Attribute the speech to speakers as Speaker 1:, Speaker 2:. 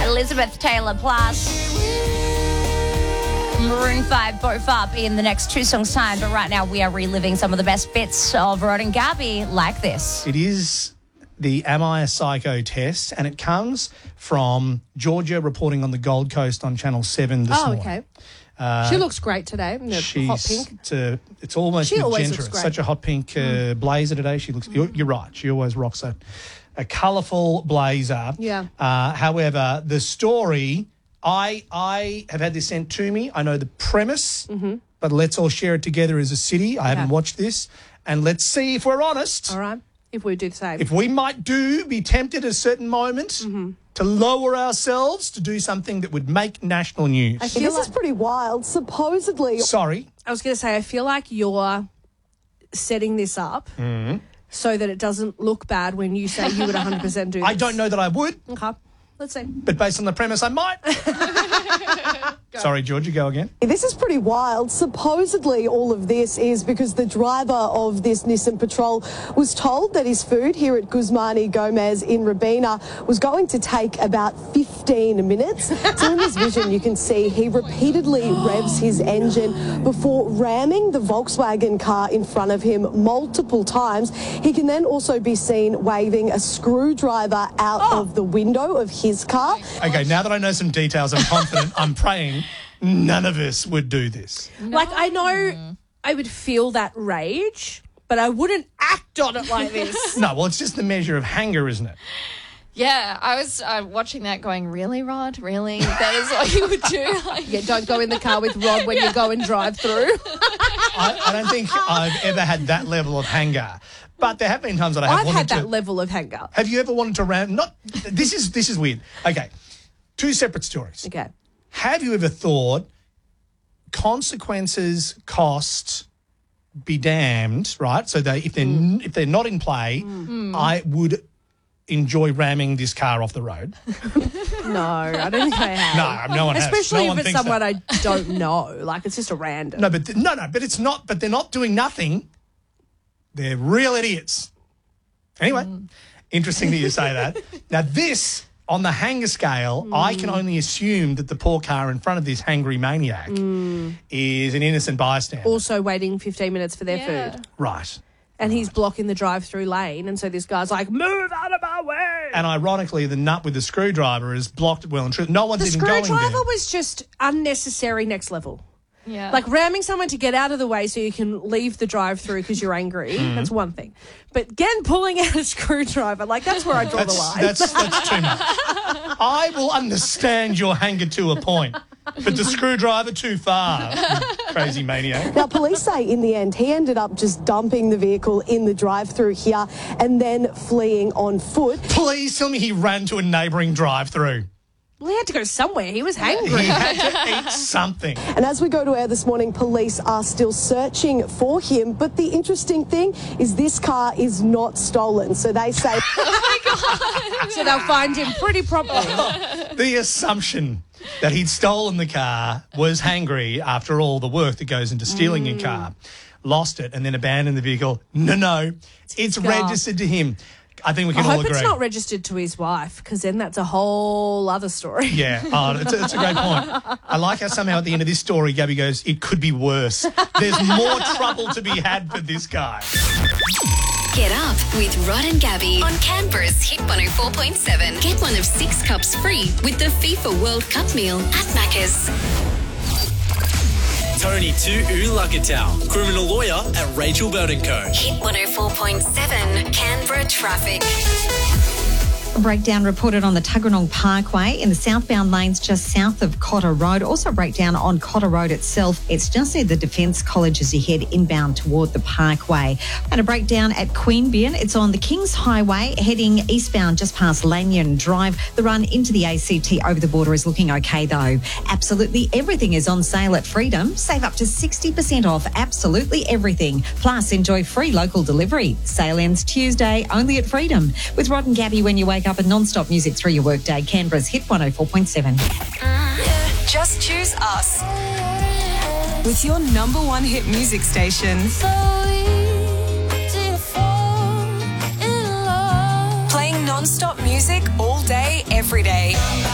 Speaker 1: Elizabeth Taylor plus Maroon 5 both up in the next 2 songs' time. But right now we are reliving some of the best bits of Rod and Gabby like this.
Speaker 2: It is the Am I a Psycho test, and it comes from Georgia reporting on the Gold Coast on Channel 7 this morning.
Speaker 3: Okay. She looks great today in the hot pink.
Speaker 2: It's almost
Speaker 3: She always
Speaker 2: magenta.
Speaker 3: looks great.
Speaker 2: Such a hot pink blazer today. She looks. You're right. She always rocks a colourful blazer.
Speaker 3: Yeah.
Speaker 2: However, the story, I have had this sent to me. I know the premise, but let's all share it together as a city. I haven't watched this, and let's see if we're honest.
Speaker 3: All right. If we do the same.
Speaker 2: If we might be tempted at a certain moment to lower ourselves to do something that would make national news.
Speaker 3: I feel
Speaker 4: This
Speaker 3: like,
Speaker 4: is pretty wild. Supposedly,
Speaker 2: Sorry.
Speaker 3: I was going to say, I feel like you're setting this up so that it doesn't look bad when you say you would 100% do this.
Speaker 2: I don't know that I would,
Speaker 3: Okay. Let's see.
Speaker 2: but based on the premise, I might. Sorry, Georgia, go again.
Speaker 4: this is pretty wild. Supposedly, all of this is because the driver of this Nissan Patrol was told that his food here at Guzmani Gomez in Rabina was going to take about 15 minutes. So in this vision, you can see he repeatedly revs his engine before ramming the Volkswagen car in front of him multiple times. He can then also be seen waving a screwdriver out of the window of his car.
Speaker 2: Okay, now that I know some details, I'm confident. I'm praying none of us would do this.
Speaker 3: Like, I know I would feel that rage, but I wouldn't act on it like this.
Speaker 2: No, well, it's just the measure of hanger, isn't it?
Speaker 5: Yeah, I was watching that going, really, Rod? Really? That is what you would do? Like,
Speaker 3: Yeah, don't go in the car with Rod when you go and drive through.
Speaker 2: I don't think I've ever had that level of hanger. But there have been times that I have
Speaker 3: I've
Speaker 2: wanted
Speaker 3: had that
Speaker 2: to...
Speaker 3: level of hanger.
Speaker 2: Have you ever wanted to ram... This is weird. Okay, 2 separate stories.
Speaker 3: Okay.
Speaker 2: Have you ever thought consequences, costs, be damned, right? So if they're not in play, I would enjoy ramming this car off the road.
Speaker 3: No, I don't think I have.
Speaker 2: No one has.
Speaker 3: Especially
Speaker 2: No one
Speaker 3: if it's
Speaker 2: thinks
Speaker 3: someone
Speaker 2: that.
Speaker 3: I don't know. Like, it's just a random.
Speaker 2: No, but it's not. But they're not doing nothing. They're real idiots. Anyway, interesting that you say that. Now, this, on the hanger scale, I can only assume that the poor car in front of this hangry maniac is an innocent bystander.
Speaker 3: Also waiting 15 minutes for their food.
Speaker 2: Right.
Speaker 3: And he's blocking the drive-through lane. And so this guy's like, move out of my way.
Speaker 2: And ironically, the nut with the screwdriver is blocked well and true. No one's
Speaker 3: The
Speaker 2: even going
Speaker 3: screwdriver
Speaker 2: there.
Speaker 3: was just unnecessary next level.
Speaker 5: yeah.
Speaker 3: Like ramming someone to get out of the way so you can leave the drive-through because you're angry, that's one thing. But again, pulling out a screwdriver, like that's where I draw the line.
Speaker 2: That's too much. I will understand your hanger to a point, but the screwdriver too far. Crazy maniac.
Speaker 4: Now, police say in the end, he ended up just dumping the vehicle in the drive-through here and then fleeing on foot.
Speaker 2: Please tell me he ran to a neighbouring drive-through.
Speaker 3: Well, he had to go somewhere. He was
Speaker 2: He
Speaker 3: hangry.
Speaker 2: had to eat something.
Speaker 4: And as we go to air this morning, police are still searching for him. But the interesting thing is this car is not stolen. So they say...
Speaker 3: So they'll find him pretty promptly.
Speaker 2: The assumption that he'd stolen the car, was hangry after all the work that goes into stealing a car, lost it and then abandoned the vehicle. No, it's registered to him. I think we can
Speaker 3: I
Speaker 2: all
Speaker 3: hope
Speaker 2: agree.
Speaker 3: it's not registered to his wife, because then that's a whole other story.
Speaker 2: Yeah, it's a great point. I like how somehow at the end of this story, Gabby goes, it could be worse. There's more trouble to be had for this guy.
Speaker 6: Get up with Rod and Gabby on Canberra's Hit 104.7. Get one of 6 cups free with the FIFA World Cup meal at Macca's.
Speaker 7: Tony Tu'ulakatau, criminal lawyer at Rachel Burton Co.
Speaker 6: Hit 104.7 Canberra traffic.
Speaker 8: A breakdown reported on the Tuggeranong Parkway in the southbound lanes just south of Cotter Road. Also a breakdown on Cotter Road itself. It's just near the Defence College as you head inbound toward the Parkway. And a breakdown at Queanbeyan. It's on the Kings Highway heading eastbound just past Lanyon Drive. The run into the ACT over the border is looking okay though. Absolutely everything is on sale at Freedom. Save up to 60% off absolutely everything. Plus enjoy free local delivery. Sale ends Tuesday only at Freedom. With Rod and Gabby when you wake up and non-stop music through your workday. Canberra's Hit 104.7.
Speaker 6: Just choose us.
Speaker 9: With your number one hit music station. Playing non-stop music all day, every day.